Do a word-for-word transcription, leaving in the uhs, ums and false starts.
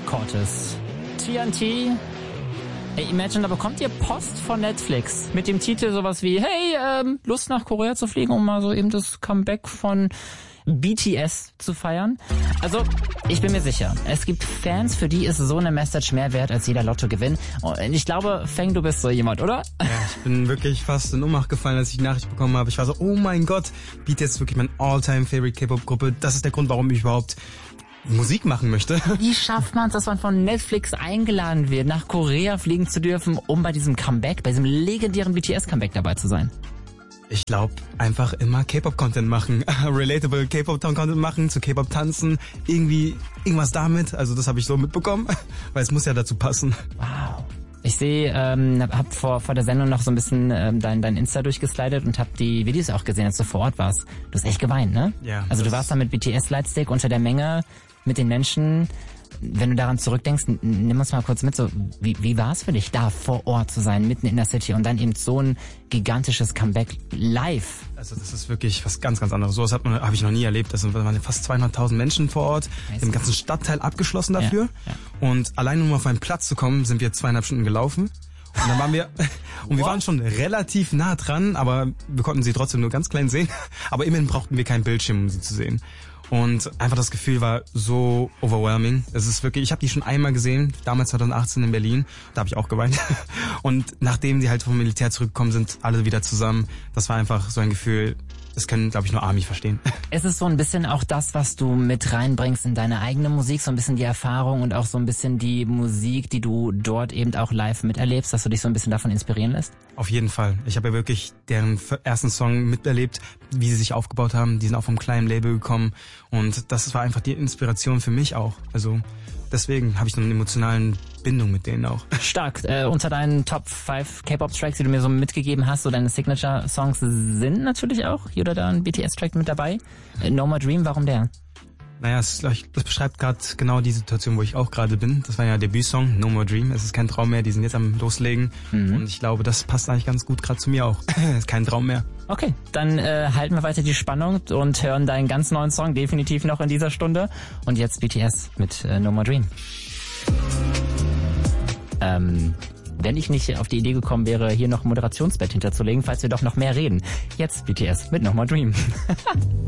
Cortez. T N T. Ey, Imagine, da bekommt ihr Post von Netflix mit dem Titel sowas wie, hey, ähm, Lust nach Korea zu fliegen, um mal so eben das Comeback von B T S zu feiern. Also, ich bin mir sicher, es gibt Fans, für die ist so eine Message mehr wert als jeder Lottogewinn. Und ich glaube, Feng, du bist so jemand, oder? Ja, ich bin wirklich fast in Ohnmacht gefallen, als ich die Nachricht bekommen habe. Ich war so, oh mein Gott, B T S ist wirklich mein All-Time-Favorite K-Pop-Gruppe. Das ist der Grund, warum ich überhaupt Musik machen möchte. Wie schafft man es, dass man von Netflix eingeladen wird, nach Korea fliegen zu dürfen, um bei diesem Comeback, bei diesem legendären B T S-Comeback dabei zu sein? Ich glaube, einfach immer K-Pop-Content machen, relatable K-Pop-Content machen, zu K-Pop tanzen, irgendwie irgendwas damit. Also das habe ich so mitbekommen, weil es muss ja dazu passen. Wow. Ich sehe, ähm, hab vor vor der Sendung noch so ein bisschen ähm, dein dein Insta durchgeslidet und hab die Videos auch gesehen, als du vor Ort warst. Du hast echt geweint, ne? Ja. Also du warst da mit B T S-Lightstick unter der Menge mit den Menschen. Wenn du daran zurückdenkst, nimm uns mal kurz mit, so wie, wie war es für dich, da vor Ort zu sein, mitten in der City und dann eben so ein gigantisches Comeback live? Also das ist wirklich was ganz, ganz anderes. Sowas hat man, habe ich noch nie erlebt. Das waren fast zweihunderttausend Menschen vor Ort, im ganzen Stadtteil abgeschlossen dafür. Ja, ja. Und allein um auf einen Platz zu kommen, sind wir zweieinhalb Stunden gelaufen. Und dann waren wir, und wir waren schon relativ nah dran, aber wir konnten sie trotzdem nur ganz klein sehen. Aber immerhin brauchten wir keinen Bildschirm, um sie zu sehen. Und einfach das Gefühl war so overwhelming. Es ist wirklich, ich habe die schon einmal gesehen, damals zwanzig achtzehn in Berlin, da habe ich auch geweint. Und nachdem die halt vom Militär zurückgekommen sind, alle wieder zusammen, das war einfach so ein Gefühl, das können, glaube ich, nur Army verstehen. Es ist so ein bisschen auch das, was du mit reinbringst in deine eigene Musik, so ein bisschen die Erfahrung und auch so ein bisschen die Musik, die du dort eben auch live miterlebst, dass du dich so ein bisschen davon inspirieren lässt? Auf jeden Fall. Ich habe ja wirklich deren ersten Song miterlebt, wie sie sich aufgebaut haben. Die sind auch vom kleinen Label gekommen und das war einfach die Inspiration für mich auch. Also deswegen habe ich so eine emotionalen Bindung mit denen auch. Stark. Äh, unter deinen Top fünf K-Pop-Tracks, die du mir so mitgegeben hast, so deine Signature-Songs sind natürlich auch hier oder da ein B T S-Track mit dabei. Äh, No More Dream, warum der? Naja, es, das beschreibt gerade genau die Situation, wo ich auch gerade bin. Das war ja Debütsong, No More Dream. Es ist kein Traum mehr, die sind jetzt am Loslegen. Mhm. Und ich glaube, das passt eigentlich ganz gut gerade zu mir auch. Es ist kein Traum mehr. Okay, dann äh, halten wir weiter die Spannung und hören deinen ganz neuen Song definitiv noch in dieser Stunde. Und jetzt B T S mit äh, No More Dream. Ähm, wenn ich nicht auf die Idee gekommen wäre, hier noch ein Moderationsbett hinterzulegen, falls wir doch noch mehr reden. Jetzt B T S mit No More Dream.